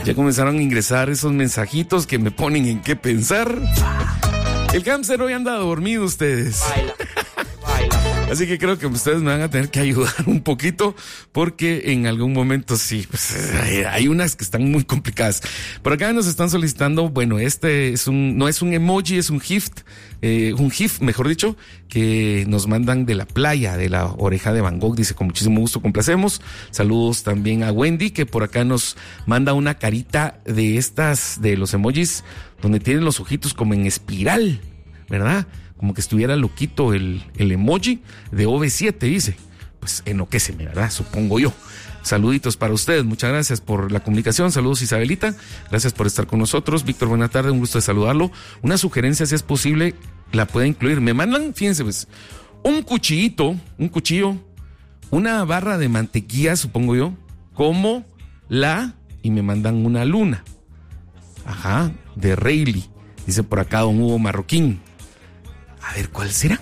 Ya comenzaron a ingresar esos mensajitos que me ponen en qué pensar. El hámster hoy anda dormido ustedes. Baila. Así que creo que ustedes me van a tener que ayudar un poquito porque en algún momento sí, pues hay unas que están muy complicadas. Por acá nos están solicitando, bueno, no es un emoji, es un GIF, mejor dicho, que nos mandan de la playa, de la oreja de Van Gogh. Dice, con muchísimo gusto complacemos. Saludos también a Wendy, que por acá nos manda una carita de los emojis, donde tienen los ojitos como en espiral, ¿verdad? Como que estuviera loquito el emoji de OV7, dice. Pues enloquéceme, ¿verdad? Supongo yo. Saluditos para ustedes, muchas gracias por la comunicación. Saludos, Isabelita, gracias por estar con nosotros. Víctor, buena tarde, un gusto de saludarlo. Una sugerencia, si es posible, la puede incluir. Me mandan, fíjense, pues, un cuchillo, una barra de mantequilla, supongo yo, y me mandan una luna. Ajá, de Rayleigh, dice por acá don Hugo Marroquín. A ver, ¿cuál será?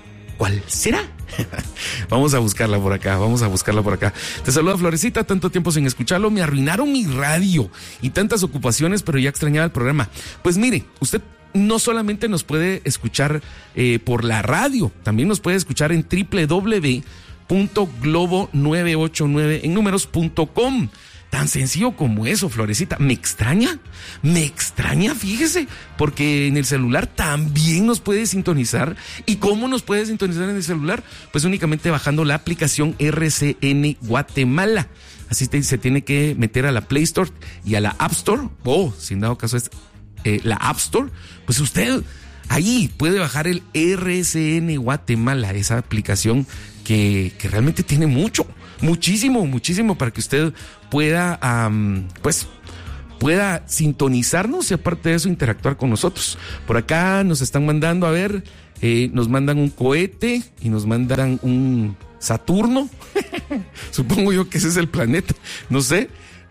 Vamos a buscarla por acá. Te saluda Florecita, tanto tiempo sin escucharlo, me arruinaron mi radio y tantas ocupaciones, pero ya extrañaba el programa. Pues mire, usted no solamente nos puede escuchar por la radio, también nos puede escuchar en www.globo989 en números.com. Tan sencillo como eso, Florecita. Me extraña, fíjese, porque en el celular también nos puede sintonizar. ¿Y cómo nos puede sintonizar en el celular? Pues únicamente bajando la aplicación RCN Guatemala. Así se tiene que meter a la Play Store y a la App Store. Si en dado caso es la App Store, pues usted ahí puede bajar el RCN Guatemala, esa aplicación que realmente tiene muchísimo para que usted pueda sintonizarnos y aparte de eso interactuar con nosotros. Por acá nos están mandando, nos mandan un cohete y nos mandan un Saturno. Supongo yo que ese es el planeta, no sé.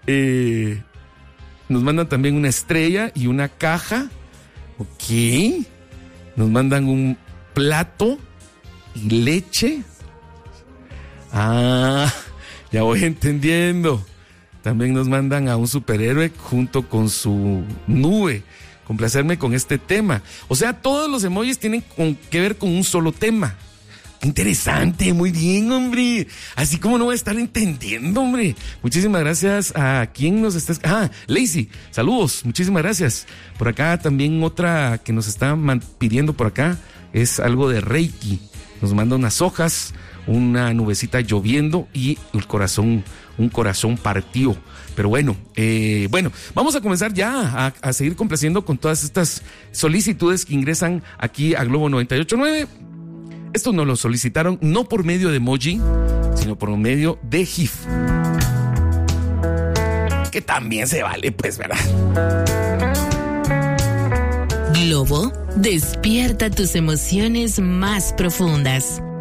Nos mandan también una estrella y una caja. Ok. Nos mandan un plato y leche. Ya voy entendiendo. También nos mandan a un superhéroe junto con su nube. Complacerme con este tema. O sea, todos los emojis tienen que ver con un solo tema. Interesante, muy bien, hombre. Así como no voy a estar entendiendo, hombre. Muchísimas gracias a quien nos está... Lazy, saludos, muchísimas gracias. Por acá también otra que nos está pidiendo por acá es algo de Reiki. Nos manda unas hojas, una nubecita lloviendo y un corazón partido. Pero bueno, vamos a comenzar ya a seguir complaciendo con todas estas solicitudes que ingresan aquí a Globo 98.9. Esto nos lo solicitaron no por medio de emoji, sino por medio de GIF. Que también se vale, pues, ¿verdad? Globo, despierta tus emociones más profundas.